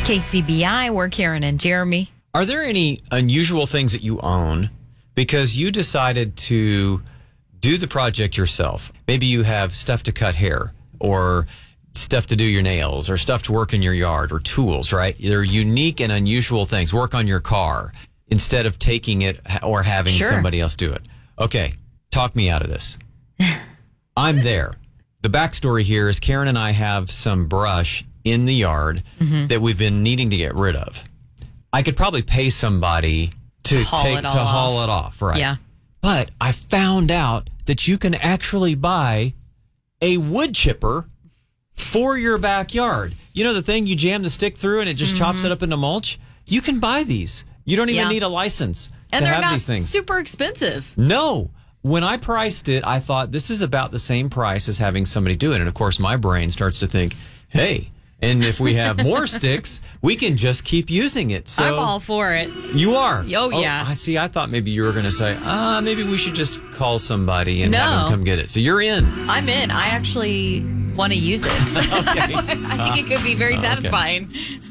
KCBI, we're Karen and Jeremy. Are there any unusual things that you own because you decided to do the project yourself? Maybe you have stuff to cut hair or stuff to do your nails or stuff to work in your yard or tools, right? They're unique and unusual things. Work on your car instead of taking it or having somebody else do it. Okay, talk me out of this. I'm there. The backstory here is Karen and I have some brush in the yard that we've been needing to get rid of. I could probably pay somebody to haul it off, right? Yeah. But I found out that you can actually buy a wood chipper for your backyard. You know the thing you jam the stick through and it just chops it up into mulch? You can buy these. You don't even need a license to have these things. And they're not super expensive. No. When I priced it, I thought this is about the same price as having somebody do it. And of course, my brain starts to think, hey, and if we have more sticks, we can just keep using it. So I'm all for it. You are? Oh, yeah. I see. I thought maybe you were going to say, maybe we should just call somebody and have them come get it. So you're in. I'm in. I actually want to use it. Okay. I think it could be very satisfying.